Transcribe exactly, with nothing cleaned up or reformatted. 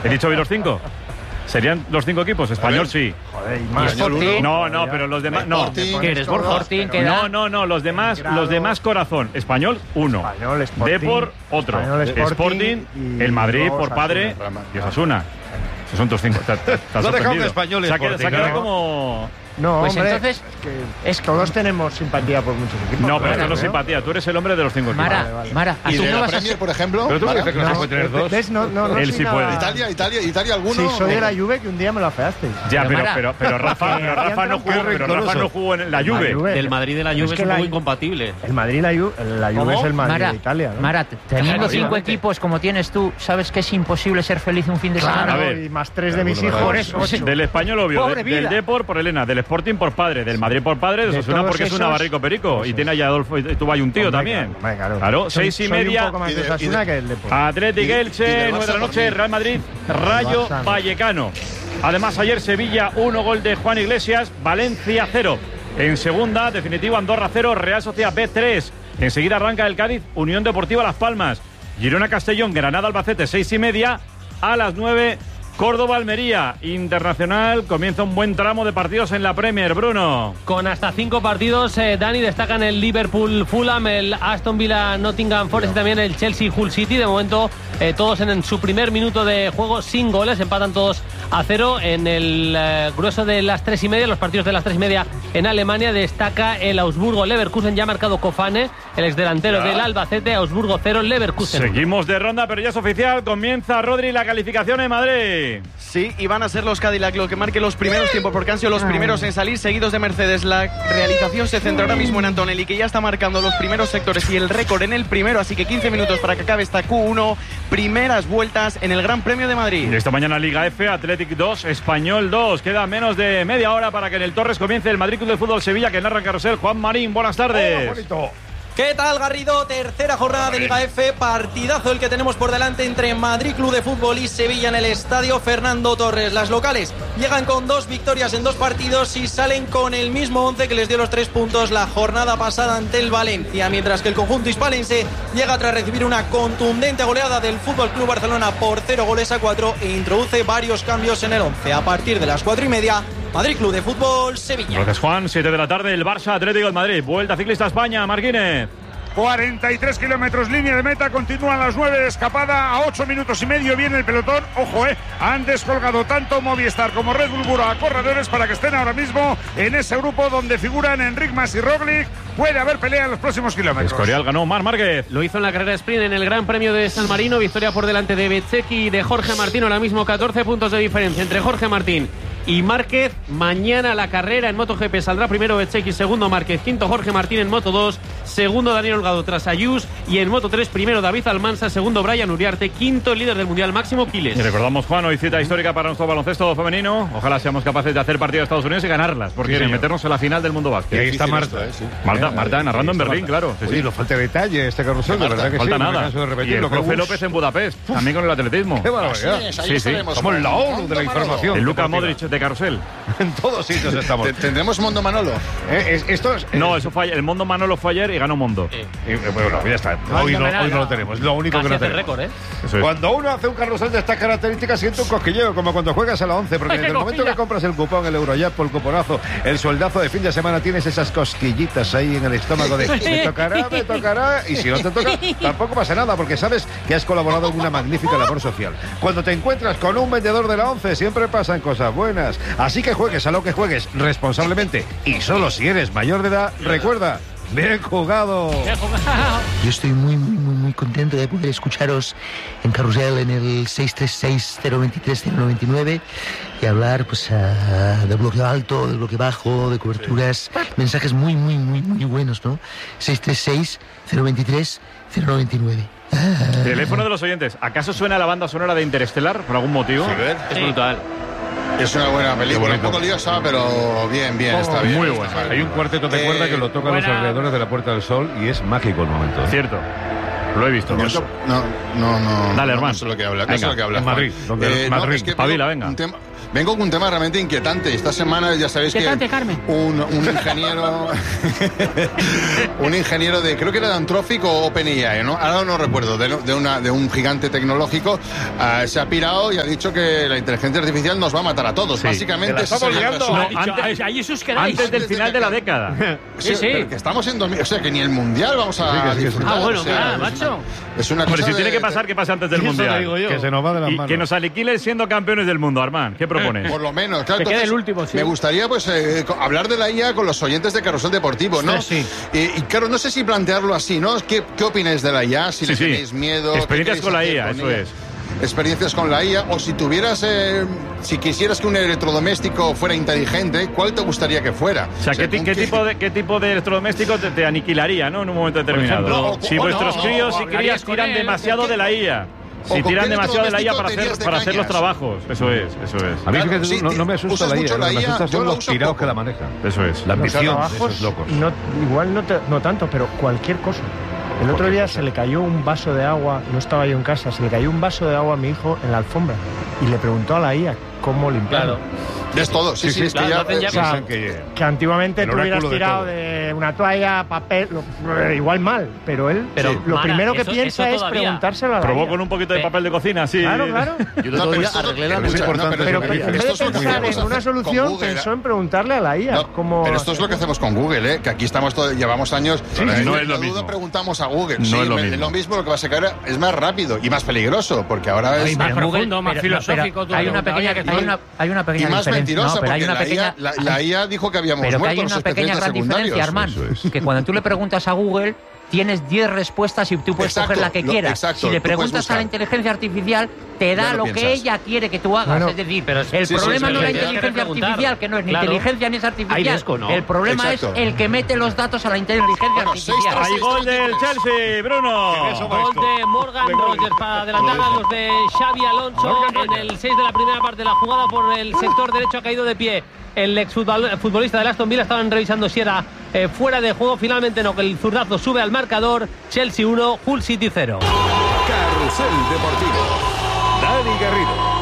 ¿He dicho bien los cinco? ¿Serían los cinco equipos? Español sí. Joder, y más Sporting. No, no, pero los demás no. Sporting. ¿Qué eres, Borja? Sporting, No, no, no, los demás, Grado. los demás corazón. Español, uno. Español, Sporting. Depor, otro. Español, Sporting, Sporting, y el Madrid luego por padre Osasuna. y Osasuna. Esos son tus cinco. Te, te, te has Lo ha dejado sorprendido. de Español y Se ha quedado- se ha quedado Sporting, como... No, Pues hombre, entonces, es que es- todos tenemos simpatía por muchos equipos. No, pero esto claro, no es simpatía. Tú eres el hombre de los cinco equipos. Mara, Vale, vale. Mara, ¿Y tú de no la vas a Premier, ser... por ejemplo? Pero tú Mara? dices que no se puede tener dos. ¿Ves? No, no, no Él soy sí nada- puede. Italia, Italia, Italia, ¿alguno? Sí, soy de la No. Juve, que un día me lo afeasteis. Ya, Pero, pero, Mara. pero, pero Rafa, pero Rafa no jugó, pero Rafa no jugó en la Juve. Del Madrid de la Juve Es es, que un la- poco incompatible. El Madrid, la Juve, la Juve es el Madrid Mara, de Italia, ¿no? Mara, teniendo Claro, cinco obviamente. equipos como tienes tú, ¿sabes que es imposible ser feliz un fin de Claro, semana? A ver. y más tres de mis Alguno hijos. me Eso, da ocho. Del español, obvio. Pobre de- del vida. Depor por Elena. Del Sporting por padre. Del Madrid por padre. De De Osasuna todos porque es un esos- navarrico perico. Eso Y es. tiene allá Adolfo. Y tú hay un tío Hombre, también. claro, claro. Claro, Soy- seis y soy media. un poco más Y de de- y de- Osasuna que el Depor. Atlético Y de- y Elche, del nueve de la Barça noche, también. Real Madrid, Rayo Barça. Vallecano. Además, ayer Sevilla, uno gol de Juan Iglesias, Valencia cero. En segunda, definitivo Andorra cero, Real Sociedad B tres. Enseguida arranca el Cádiz, Unión Deportiva Las Palmas. Girona Castellón, Granada Albacete, seis y media. A las nueve, Córdoba Almería. Internacional, comienza un buen tramo de partidos en la Premier, Bruno. Con hasta cinco partidos, eh, Dani, destacan el Liverpool-Fulham, el Aston Villa-Nottingham Forest y también el Chelsea-Hull City. De momento, eh, todos en, en su primer minuto de juego sin goles, empatan todos a cero. En el eh, grueso de las tres y media, los partidos de las tres y media en Alemania, destaca el Augsburgo-Leverkusen, ya ha marcado Kofane, el exdelantero Ya. del Albacete. Augsburgo cero, Leverkusen. Seguimos de ronda, pero ya es oficial. Comienza, Rodri, la calificación en Madrid. Sí, y van a ser los Cadillac los que marquen los primeros tiempos, porque han sido los primeros en salir, seguidos de Mercedes. La realización se centra ahora mismo en Antonelli, que ya está marcando los primeros sectores y el récord en el primero, así que quince minutos para que acabe esta Q uno. Primeras vueltas en el Gran Premio de Madrid. Y esta mañana Liga F, Athletic dos, Español dos. Queda menos de media hora para que en el Torres comience el Madrid Club de Fútbol Sevilla, que narra Carrusel. Juan Marín, buenas tardes. bonito. ¿Qué tal, Garrido? Tercera jornada de Liga F, partidazo el que tenemos por delante entre Madrid Club de Fútbol y Sevilla en el estadio Fernando Torres. Las locales llegan con dos victorias en dos partidos y salen con el mismo once que les dio los tres puntos la jornada pasada ante el Valencia, mientras que el conjunto hispalense llega tras recibir una contundente goleada del Fútbol Club Barcelona por cero goles a cuatro e introduce varios cambios en el once. A partir de las cuatro y media, Madrid Club de Fútbol Sevilla. Gracias, Juan. siete de la tarde, el Barça Atlético de Madrid. Vuelta ciclista a España, Marquínez. cuarenta y tres kilómetros línea de meta, continúan las nueve de escapada, a ocho minutos y medio viene el pelotón. Ojo, eh, han descolgado tanto Movistar como Red Bull Bura a corredores para que estén ahora mismo en ese grupo donde figuran Enric Mas y Roglic. Puede haber pelea en los próximos kilómetros. Escorial ganó, Mar Márquez. Lo hizo en la carrera sprint en el Gran Premio de San Marino, victoria por delante de Bezzecchi y de Jorge Martín, ahora mismo catorce puntos de diferencia entre Jorge Martín y Márquez. Mañana la carrera en MotoGP saldrá primero Bezzecchi, segundo Márquez, quinto Jorge Martín en Moto dos, segundo Daniel Holgado tras Ayús, y en Moto tres primero David Almansa, segundo Brian Uriarte, quinto el líder del Mundial Máximo Quiles. Y recordamos, Juan, hoy cita histórica para nuestro baloncesto femenino. Ojalá seamos capaces de hacer partido a Estados Unidos y ganarlas, porque Sí, meternos en la final del mundo Y básquet. ahí está Difícil Marta. esto, eh, sí. Marta, Eh, Marta ahí narrando en está Berlín, Marta. claro. Sí, Oye, sí. no falta detalle este carrusel, de Marta, verdad que Falta sí. no me nada. canso de Y repetirlo. el Qué profe gusto. López en Budapest, también con el atletismo. Qué barbaridad. Así es, ahí Sí, sí. estaremos Somos con la ONU de la Mondo información. El Luca deportiva. Modric de Carrusel. En todos sitios estamos. Manolo. Te- ¿Tendremos Mondo Manolo? Eh, es- esto es- No, eso fue ayer. El Mondo Manolo fue ayer y ganó Mondo. Eh, bueno, ya está. Hoy no, hoy no lo tenemos. Es lo único Casi que no hace tenemos. récord, ¿eh? Eso es. Cuando uno hace un carrusel de estas características siente un cosquilleo, como cuando juegas a la once, porque Ay, desde qué el momento cosquilla. que compras el cupón, el Eurojackpot, el cuponazo, el sueldazo de fin de semana, tienes esas cosquillitas ahí en el estómago de me tocará, me tocará, y si no te toca, tampoco pasa nada, porque sabes que has colaborado en una magnífica labor social. Cuando te encuentras con un vendedor de la once, siempre pasan cosas buenas. Así que juegues a lo que juegues responsablemente, y solo si eres mayor de edad, recuerda, bien jugado. Yo estoy muy, muy, muy, muy contento de poder escucharos en Carrusel en el seis tres seis, cero dos tres, cero nueve nueve y hablar pues uh, de bloque alto, de bloque bajo, de coberturas, mensajes muy, muy, muy, muy buenos, ¿no? seis tres seis, cero dos tres, cero nueve nueve. Teléfono de los oyentes. ¿Acaso suena la banda sonora de Interestelar por algún motivo? Es brutal. Es una buena película, Qué un bonito. poco liosa, pero bien, bien, está bien. muy está buena. bien. Hay un cuarteto de Eh, cuerda que lo toca a los buena. alrededores de la Puerta del Sol y es mágico el momento. ¿eh? Cierto. Lo he visto. No, no, no, no. Dale, no, hermano. No sé lo que habla. Venga, no sé lo que habla. en Madrid, Juan. donde- no, Madrid. es que Pabila, veo venga. un tema- vengo con un tema realmente inquietante. Esta semana ya sabéis Inquietante, que Carmen. un, un ingeniero, un ingeniero de, creo que era de Anthropic o OpenAI, ¿no? Ahora no recuerdo, de, de, una, de un gigante tecnológico, uh, se ha pirado y ha dicho que la inteligencia artificial nos va a matar a todos. Sí, Básicamente, que la estamos liando. no, No, antes, ahí os quedáis. antes del final de la década. Sí, sí. Pero que estamos en dos mil, o sea, que ni el mundial vamos a Sí, que sí, que sí. disfrutar. Ah, bueno, o sea, claro, es macho. Una, es una Hombre, cosa si tiene de- que pasar, que pase antes del Eso te mundial. digo yo. Que se nos va de las Y manos. que nos aniquilen siendo campeones del mundo, Armand. ¿Qué propones? Por lo menos, claro. Que quede entonces, el último, sí. Me gustaría, pues, eh, co- hablar de la I A con los oyentes de Carrusel Deportivo, ¿no? Sí, Y, y claro, no sé si plantearlo así, ¿no? ¿Qué, qué opináis de la I A? Si Sí, le sí. tenéis miedo. ¿qué Experiencias queréis con la hacer I A, con eso ella? es. Experiencias con la I A, o si tuvieras, eh, si quisieras que un electrodoméstico fuera inteligente, ¿cuál te gustaría que fuera? O sea, ¿qué, ti- ¿con qué tipo de, ¿qué tipo de electrodoméstico te, te aniquilaría, ¿no? En un momento determinado. ejemplo, o- si o vuestros no, críos o y hablarías crías con tiran él, demasiado ¿con qué- de la I A. o Si con tiran qué demasiado de la I A para electrodoméstico hacer, te para hacer los irías de cañas? trabajos. Eso es, eso es. A mí Claro, fíjate, sí, no, no me asusta usas la I A, mucho lo la que me I A, asusta yo son la los uso tirados poco. que la manejan. Eso es. La Los ambición de trabajos, esos locos. no, igual no, te- no tanto, pero cualquier cosa. El otro día se le cayó un vaso de agua, no estaba yo en casa, se le cayó un vaso de agua a mi hijo en la alfombra y le preguntó a la I A cómo limpiarlo. Es todo, sí, sí, Sí, es sí, que claro, ya... lo hacen ya eh, O sea, Piensan que- que antiguamente el tú hubieras oráculo de tirado todo. de, una toalla, papel, lo- eh, igual mal, pero él Pero, sí, lo Mara, primero que eso- piensa eso es todavía. preguntárselo a la Probó I A. con un poquito de Pe- papel de cocina, sí. Claro, claro. Yo el No, otro pero día esto- arreglé la pero Es escucha, importante no, Pero eso, en María. vez esto de es lo que pensar hacemos en una con solución, Google, pensó ¿eh? en preguntarle a la I A No, cómo pero esto es lo que hacemos con Google, ¿eh? Que aquí estamos todos, llevamos años. sí, eh, no de es lo la duda mismo. preguntamos a Google. No sí, es lo me- mismo. lo mismo, lo que va a sacar es más rápido y más peligroso, porque ahora es. más Pero profundo, más pero- filosófico, pero hay todo. una pequeña, Oye, que hay una, hay una Y pequeña más diferencia. mentirosa, No, pero hay porque una la, pequeña, I A, la, la I A dijo que habíamos pero que muerto hay los una pequeña efectos gran secundarios. diferencia, Armand, Eso es. que cuando tú le preguntas a Google tienes diez respuestas y tú puedes Exacto, coger la que lo- quieras. exacto, si le tú puedes preguntas a buscar. la inteligencia artificial, te da Ya lo lo, que piensas. ella quiere que tú hagas. Bueno, es decir, pero- el sí, sí, problema sí, no es la sí, sí, inteligencia preguntar. artificial, que no es ni Claro. inteligencia ni es artificial. Hay desco, ¿no? El problema Exacto. es el que mete los datos a la inteligencia Bueno, artificial. seis, tres, Hay gol del Chelsea, Bruno. Gol de Morgan Rogers para adelantar a los de Xavi Alonso en el seis de la primera parte. La jugada por el sector derecho ha caído de pie. El exfutbolista del Aston Villa estaban revisando si era eh, fuera de juego. Finalmente no, que el zurdazo sube al marcador. Chelsea uno, Hull City cero. Carrusel Deportivo. Dani Garrido.